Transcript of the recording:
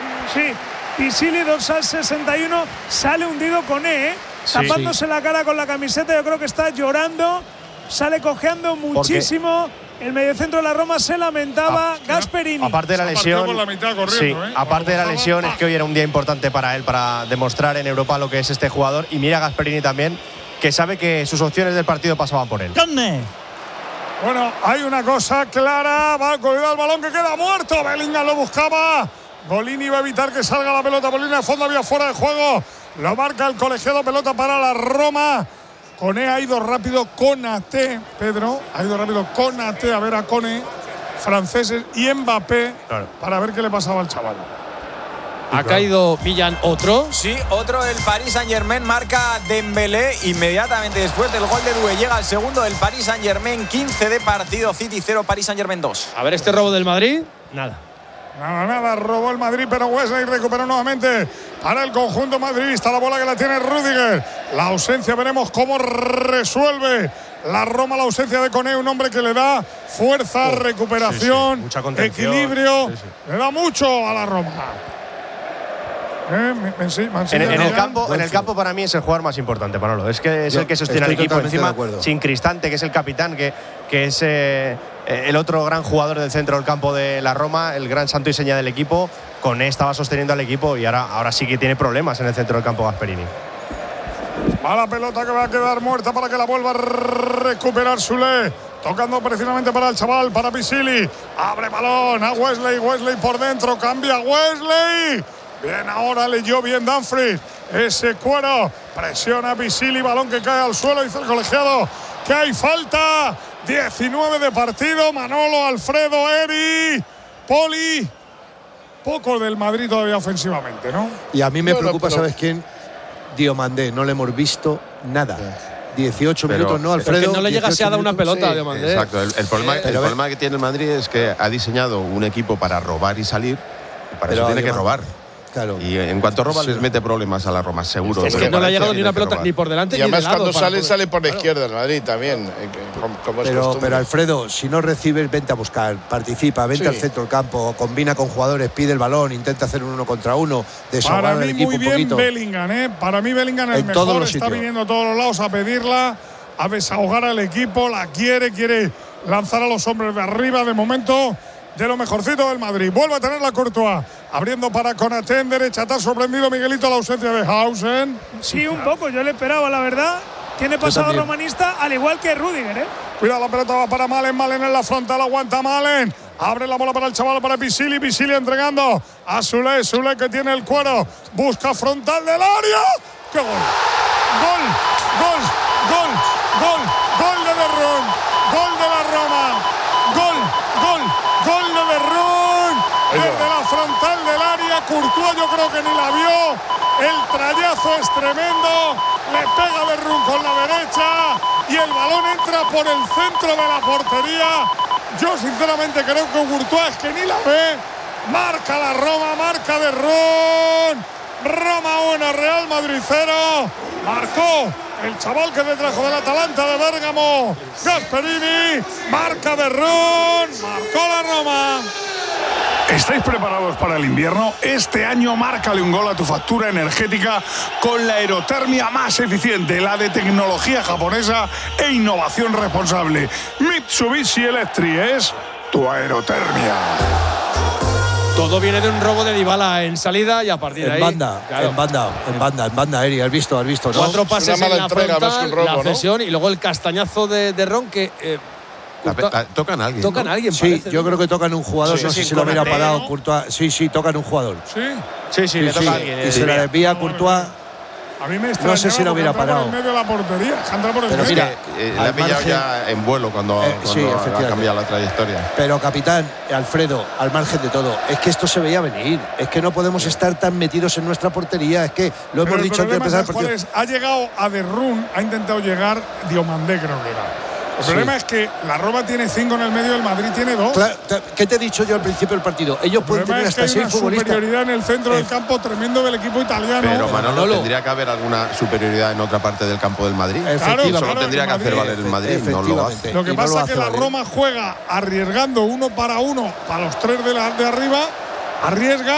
Sí, Pisili, dorsal 61, sale hundido Koné, tapándose la cara con la camiseta. Yo creo que está llorando, sale cojeando muchísimo. El mediocentro de la Roma se lamentaba. Gasperini. Aparte de la lesión, corriendo, aparte de la lesión, es que hoy era un día importante para él, para demostrar en Europa lo que es este jugador. Y mira Gasperini también, que sabe que sus opciones del partido pasaban por él. Bueno, hay una cosa clara. Va a colgar el balón que queda muerto. Bellingham lo buscaba. Golini va a evitar que salga la pelota por línea de fondo. Había fuera de juego. Lo marca el colegiado. Pelota para la Roma. Koné ha ido rápido. Konaté, Pedro. Ha ido rápido Konaté a ver a Koné. Franceses y Mbappé. Claro. Para ver qué le pasaba al chaval. Ha caído Millán otro. Sí, otro. El Paris Saint-Germain marca Dembélé. Inmediatamente después del gol de Doué llega el segundo del Paris Saint-Germain. 15 de partido. City 0, Paris Saint-Germain 2. A ver este robo del Madrid. Nada. Nada, robó el Madrid, pero Wesley recuperó nuevamente para el conjunto madridista. La bola que la tiene Rüdiger. La ausencia, veremos cómo resuelve la Roma la ausencia de Koné, un hombre que le da fuerza, recuperación, mucha contención, equilibrio. Le da mucho a la Roma. En el campo para mí es el jugador más importante, Manolo. Es que es el que sostiene al equipo encima, sin Cristante, que es el capitán, que es el otro gran jugador del centro del campo de la Roma, el gran santo y seña del equipo. Koné estaba sosteniendo al equipo y ahora sí que tiene problemas en el centro del campo Gasperini. Va la pelota que va a quedar muerta para que la vuelva a recuperar Soulé. Tocando precisamente para el chaval, para Pisili. Abre balón a Wesley. Wesley por dentro. Cambia Wesley. Bien, ahora leyó bien Dumfries. Ese cuero. Presiona Pisili. Balón que cae al suelo. Dice el colegiado que hay falta. 19 de partido. Manolo, Alfredo, Eri, Poli. Poco del Madrid todavía ofensivamente, ¿no? Y a mí me preocupa, ¿sabes quién? Diomandé. No le hemos visto nada. 18 minutos, ¿no, Alfredo? Que no le llega a dar una pelota a Diomandé. Exacto. El problema que tiene el Madrid es que ha diseñado un equipo para robar y salir. Y para eso tiene que robar. Claro. Y en cuanto roba les mete problemas a la Roma, seguro. Es que no le ha llegado ni una pelota ni por delante y además ni de lado. Cuando sale por la izquierda el Madrid también. Pero Alfredo, si no recibes, vente a buscar, participa, vente al centro del campo, combina con jugadores, pide el balón, intenta hacer un 1 contra 1, desahogar al equipo un poquito. Para mí muy bien Bellingham, Para mí Bellingham es el mejor, está viniendo a todos los lados a pedirla, a desahogar al equipo, la quiere lanzar a los hombres de arriba, de momento de lo mejorcito del Madrid. Vuelve a tener la Courtois, abriendo para Konaté en derecha. ¿Te ha sorprendido, Miguelito, la ausencia de Hausen? Sí, un poco, yo le esperaba, la verdad. Tiene pasado romanista, al igual que Rüdiger, Cuidado, la pelota va para Malen. Malen en la frontal, aguanta Malen. Abre la bola para el chaval, para Pisili. Pisili entregando a Soulé. Soulé que tiene el cuero. Busca frontal del área. ¡Qué gol! ¡Gol! ¡Gol! ¡Gol! ¡Gol! ¡Gol de Derrón! ¡Gol de la Roma! ¡Gol! ¡Gol! ¡Gol de Derrón! Desde la frontal del área. Courtois yo creo que ni la vio. El trayazo es tremendo. Le pega Derrún con la derecha. Y el balón entra por el centro de la portería. Yo sinceramente creo que Courtois es que ni la ve. Marca la Roma, marca Derrún. Roma 1, Real Madrid 0. Marcó el chaval que le trajo del Atalanta de Bérgamo, Gasperini. Marca Derrún. Marcó la Roma. ¿Estáis preparados para el invierno? Este año márcale un gol a tu factura energética con la aerotermia más eficiente, la de tecnología japonesa e innovación responsable. Mitsubishi Electric es tu aerotermia. Todo viene de un robo de Dybala en salida y a partir de ahí… En banda, Eri, has visto, ¿no? 4 pases en la frontal, la cesión, ¿no? Y luego el castañazo de Ron que… Tocan a alguien. Tocan a alguien, sí, parece, yo creo que tocan un jugador, no sé si lo hubiera parado ¿no? Courtois. Sí, tocan un jugador. Sí, le toca a alguien. Y se la desvía a Courtois. A mí me extrañaba, no sé si lo hubiera parado. Por el medio de la portería. Entra por el Pero medio. mira, le ha pillado ya en vuelo cuando ha cambiado la trayectoria. Pero capitán, Alfredo, al margen de todo, es que esto se veía venir. Es que no podemos estar tan metidos en nuestra portería. Es que lo hemos dicho antes de empezar el partido. Ha llegado a Derrún, ha intentado llegar Diomandé, creo que era. El problema es que la Roma tiene 5 en el medio, el Madrid tiene 2. Claro, ¿qué te he dicho yo al principio del partido? Ellos pueden tener hasta 6 futbolistas. Hay una superioridad en el centro del campo tremendo del equipo italiano. Pero Manolo, tendría que haber alguna superioridad en otra parte del campo del Madrid. Solo tendría que hacer valer el Madrid, no lo hace. Lo que pasa es que la Roma juega arriesgando 1 para 1 para los 3 de arriba, arriesga